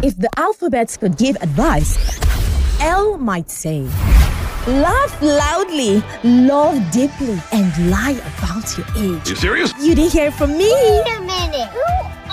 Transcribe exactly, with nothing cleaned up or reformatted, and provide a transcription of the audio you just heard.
If the alphabets could give advice, L might say, laugh loudly, love deeply, and lie about your age. You serious? You didn't hear from me. Wait a minute. Who